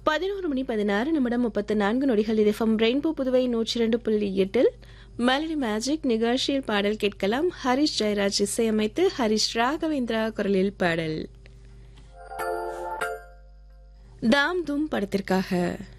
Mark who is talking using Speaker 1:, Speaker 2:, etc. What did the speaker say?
Speaker 1: 11:16 இது FM rainbow Puduvai 102.8 melody magic நிகழ்ச்சியில் பாடல் கேட்கலாம். ஹரிஷ் ஜெயராஜ் இசையமைத்து ஹரிஷ் ராகவேந்திரா குரலில் பாடல் தாம் தூம் படத்திற்காக.